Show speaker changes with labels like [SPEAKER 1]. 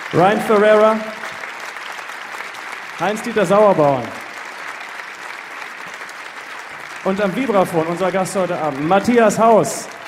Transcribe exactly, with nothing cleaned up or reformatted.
[SPEAKER 1] Ryan Ferreira, Heinz-Dieter Sauerbauern und am Vibraphon unser Gast heute Abend, Matthias Haus.